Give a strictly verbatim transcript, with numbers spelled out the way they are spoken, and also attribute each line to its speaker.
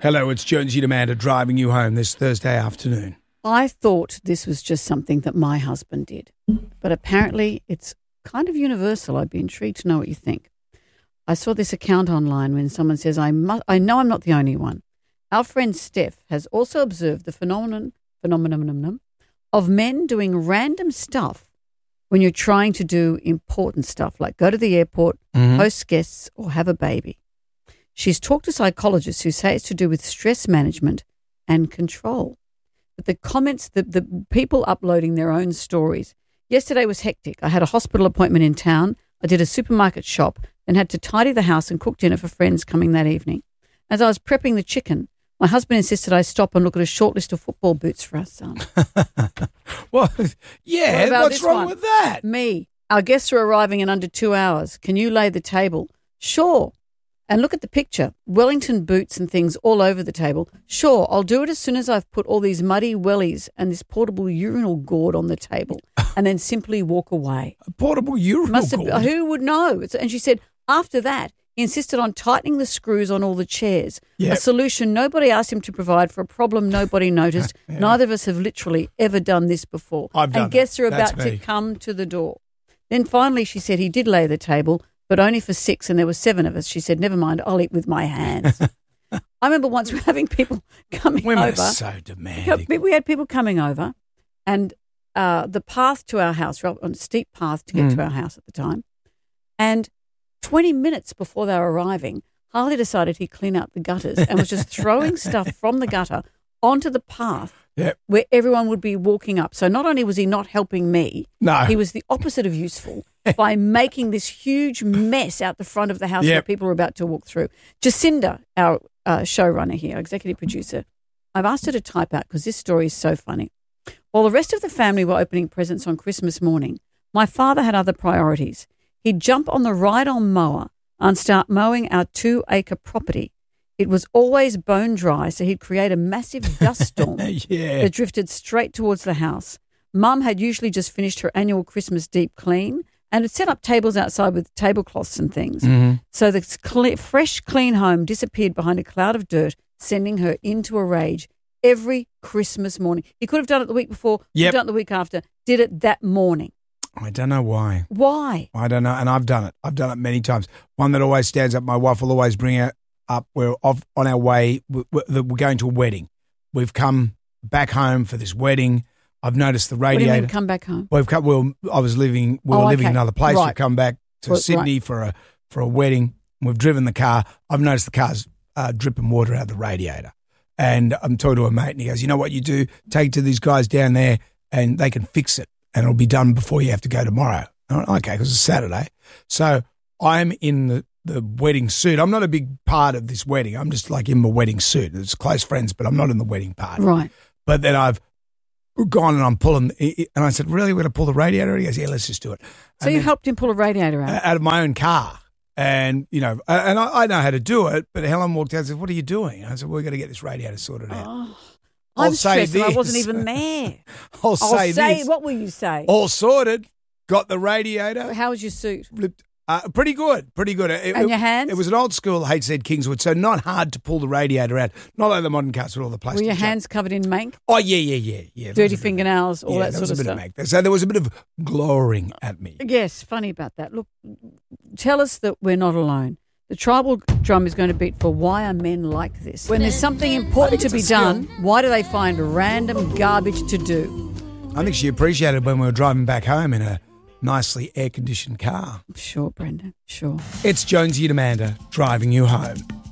Speaker 1: Hello, it's Jonesy and Amanda driving you home this Thursday afternoon.
Speaker 2: I thought this was just something that my husband did, but apparently it's kind of universal. I'd be intrigued to know what you think. I saw this account online when someone says, I must, I know I'm not the only one. Our friend Steph has also observed the phenomenon, phenomenon of men doing random stuff when you're trying to do important stuff, like go to the airport, mm-hmm. host guests, or have a baby. She's talked to psychologists who say it's to do with stress management and control. But the comments, the, the people uploading their own stories. Yesterday was hectic. I had a hospital appointment in town. I did a supermarket shop and had to tidy the house and cook dinner for friends coming that evening. As I was prepping the chicken, my husband insisted I stop and look at a short list of football boots for our son.
Speaker 1: Well, yeah,
Speaker 2: what
Speaker 1: what's wrong
Speaker 2: one?
Speaker 1: with that?
Speaker 2: Me. Our guests are arriving in under two hours. Can you lay the table? Sure. And look at the picture. Wellington boots and things all over the table. Sure, I'll do it as soon as I've put all these muddy wellies and this portable urinal gourd on the table and then simply walk away.
Speaker 1: A portable urinal
Speaker 2: Must have,
Speaker 1: gourd?
Speaker 2: Who would know? And she said, after that, he insisted on tightening the screws on all the chairs, yep. a solution nobody asked him to provide for a problem nobody noticed. yeah. Neither of us have literally ever done this before.
Speaker 1: I've done
Speaker 2: And guests
Speaker 1: that.
Speaker 2: are about
Speaker 1: That's
Speaker 2: to
Speaker 1: me.
Speaker 2: come to the door. Then finally she said he did lay the table, but only for six, and there were seven of us. She said, never mind, I'll eat with my hands. I remember once we were having people coming
Speaker 1: Women
Speaker 2: over.
Speaker 1: Women are so demanding.
Speaker 2: We had people coming over, and uh, the path to our house, on a steep path to get mm. to our house at the time, and twenty minutes before they were arriving, Harley decided he'd clean out the gutters and was just throwing stuff from the gutter onto the path
Speaker 1: yep.
Speaker 2: where everyone would be walking up. So not only was he not helping me,
Speaker 1: no.
Speaker 2: he was the opposite of useful by making this huge mess out the front of the house yep. where people were about to walk through. Jacinda, our uh, showrunner here, executive producer, I've asked her to type out because this story is so funny. While the rest of the family were opening presents on Christmas morning, my father had other priorities. He'd jump on the ride-on mower and start mowing our two-acre property. It was always bone dry, so he'd create a massive dust storm
Speaker 1: yeah.
Speaker 2: that drifted straight towards the house. Mum had usually just finished her annual Christmas deep clean and had set up tables outside with tablecloths and things.
Speaker 1: Mm-hmm.
Speaker 2: So the cle- fresh, clean home disappeared behind a cloud of dirt, sending her into a rage every Christmas morning. He could have done it the week before,
Speaker 1: yep.
Speaker 2: could have done it the week after, did it that morning.
Speaker 1: I don't know why.
Speaker 2: Why?
Speaker 1: I don't know, and I've done it. I've done it many times. One that always stands up, my wife will always bring it up. We're off on our way. We're, we're going to a wedding. We've come back home for this wedding. I've noticed the radiator.
Speaker 2: What do you mean come back home?
Speaker 1: We've come. Well, I was living. We were
Speaker 2: oh,
Speaker 1: living
Speaker 2: okay.
Speaker 1: in another place.
Speaker 2: Right.
Speaker 1: We've come back to
Speaker 2: well,
Speaker 1: Sydney
Speaker 2: right.
Speaker 1: for a for a wedding. We've driven the car. I've noticed the car's uh, dripping water out of the radiator, and I'm talking to a mate, and he goes, "You know what you do? Take it to these guys down there, and they can fix it, and it'll be done before you have to go tomorrow." Okay, because it's Saturday. So I'm in the, the wedding suit. I'm not a big part of this wedding. I'm just like in my wedding suit. It's close friends, but I'm not in the wedding part.
Speaker 2: Right.
Speaker 1: But then I've gone and I'm pulling, and I said, really, we're going to pull the radiator? He goes, yeah, let's just do it.
Speaker 2: So
Speaker 1: and
Speaker 2: you helped him pull a radiator out?
Speaker 1: Out of my own car. And, you know, and I, I know how to do it, but Helen walked out and said, what are you doing? I said, we're going to get this radiator sorted out.
Speaker 2: Oh.
Speaker 1: I'll
Speaker 2: I'm
Speaker 1: say
Speaker 2: stressed
Speaker 1: this.
Speaker 2: I wasn't even there.
Speaker 1: I'll,
Speaker 2: I'll
Speaker 1: say,
Speaker 2: say
Speaker 1: this.
Speaker 2: What will you say?
Speaker 1: All sorted. Got the radiator.
Speaker 2: How was your suit?
Speaker 1: Uh, pretty good, pretty good. It,
Speaker 2: and
Speaker 1: it,
Speaker 2: your hands?
Speaker 1: It was an old school H Z Kingswood, so not hard to pull the radiator out. Not like the modern cars with all the plastic.
Speaker 2: Were your
Speaker 1: junk.
Speaker 2: hands covered in mank?
Speaker 1: Oh, yeah, yeah, yeah. yeah.
Speaker 2: Dirty fingernails, all
Speaker 1: yeah,
Speaker 2: that sort of
Speaker 1: stuff.
Speaker 2: stuff.
Speaker 1: Of mank. So there was a bit of glowering at me.
Speaker 2: Yes, funny about that. Look, tell us that we're not alone. The tribal drum is going to beat for why are men like this? When there's something important to be done, why do they find random garbage to do?
Speaker 1: I think she appreciated when we were driving back home in a nicely air-conditioned car.
Speaker 2: Sure, Brendan, sure.
Speaker 1: It's Jonesy and Amanda driving you home.